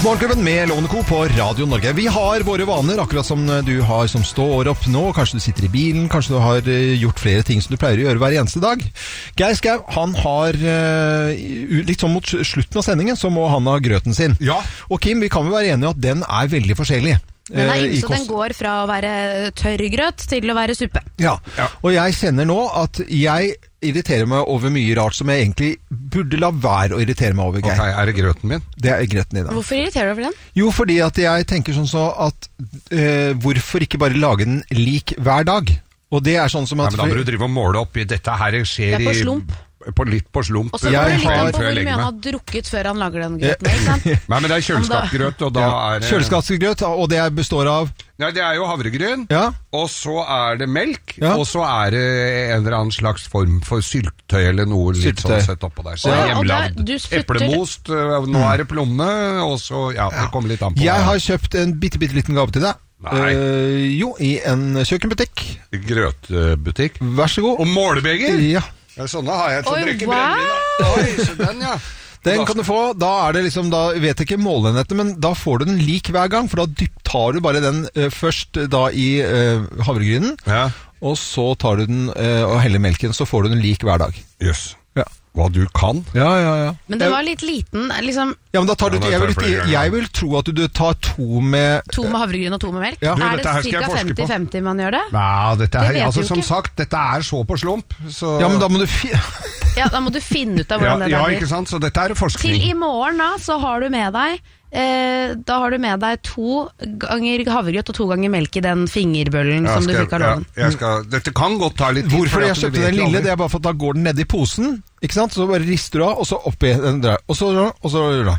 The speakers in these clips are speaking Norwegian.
Morgenklubben med Lovende Co på Radio Norge. Vi har våre vaner, akkurat som du har som står opp nå. Kanskje du sitter i bilen, kanskje du har gjort flere ting som du pleier å gjøre hver eneste dag. Geir Skau, han har litt sånn mot slutten av sendingen, så må han ha grøten sin. Ja. Og Kim, vi kan vel være enige at den er veldig forskjellig. Så den går fra å være tørrgrøt til å være suppe. Ja, og jeg kjenner nå at jeg irriterer meg over mye rart som jeg egentlig burde la være å irritere meg over, Geir. Ok, er det grøten min? Det er grøten din, da. Hvorfor irriterer du over den? Jo, fordi at jeg tenker sånn så at hvorfor ikke bare lage den lik hver dag? Og det er sånn som at... Nei, men da må du drive og måle opp i dette her skjer i... Det er på slump. Litt på slump. Og så går det litt an på hvor mye han har drukket før han lager den grøten, ikke sant? Nei, men det er kjøleskapsgrøt, og da er... Kjøleskapsgrøt, og det består av... Nei, det er jo havregryn, og så er det melk, og så er det en eller annen slags form for syltetøy eller noe litt sånn sett oppå der. Så hjemmelagd eplemost, nå er det plomme, og så, det kommer litt an på. Jeg har kjøpt en bitte liten gave til deg. Jo, i en kjøkkenbutikk. Grøtbutikk. Vær så god. Og målebeger? Ja. Ja, sånne har jeg til å drikke brennvin. Oi, så den, ja. Den kan du få, da er det liksom, da vet jeg ikke målenettet, men da får du den lik hver gang, for da tar du bare den først da i havregrynen, og så tar du den og heller melken, så får du den lik hver dag. Yes. Hva du kan. Ja. Men det var litt liten, liksom... Ja, men da tar du... Jeg vil tro at du tar to med... To med havregryn og to med melk? Ja. Er det cirka 50-50 man gjør det? Ja, dette her, altså som sagt, dette er så på slump, så... Ja, men da må du... Ja, da må du finne ut av hvordan det der blir. Ja, ikke sant, så dette er forskning. Til i morgen da, så har du med deg... Da har du med deg 2 ganger havregrøt og 2 ganger melk i den fingerbøllen som du fikk av loven. Dette kan godt ta litt tid. Hvorfor jeg kjøpte den lille? Det er bare for at da går den ned i posen, ikke sant? Så bare rister du av, og så oppi den der. Og så da.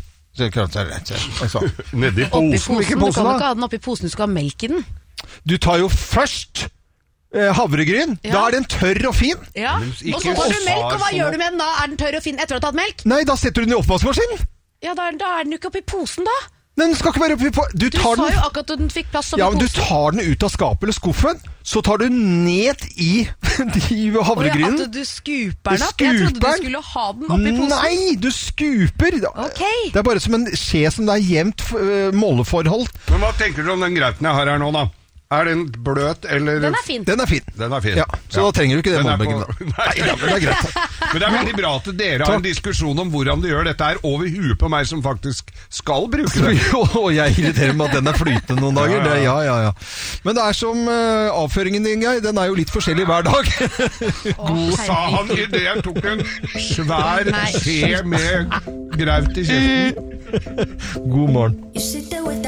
Nedi posen? Hvilken posen da? Du kan ikke ha den oppi posen, du skal ha melk i den. Du tar jo først havregryn, da er den tørr og fin. Ja, og så tar du melk, og hva gjør du med den da? Er den tørr og fin etter å ha tatt melk? Nei, da setter du den i oppvaskmaskinen. Ja, da er den jo ikke oppi posen da. Nei, den skal ikke være oppi posen. Du sa jo akkurat at den fikk plass oppi posen. Ja, men du tar den ut av skapet eller skuffen, så tar du ned i havregrynen. At du skuper den opp? Jeg trodde du skulle ha den oppi posen. Nei, du skuper. Okay. Det er bare som en skje som det er jevnt måleforhold. Men hva tenker du om den grøten jeg har her nå da? Er den bløt, eller... Den er fin. Den er fin. Ja, så da trenger du ikke det målebeggen. Nei, det er greit. Men det er veldig bra at dere har en diskusjon om hvordan de gjør dette her over huet på meg som faktisk skal bruke det. Og jeg irriterer meg at den er flytende noen dager. Ja. Men det er som avføringen din, Geir. Den er jo litt forskjellig hver dag. God, sa han i det. Jeg tok en svær skje med graut i kjeften. God morgen.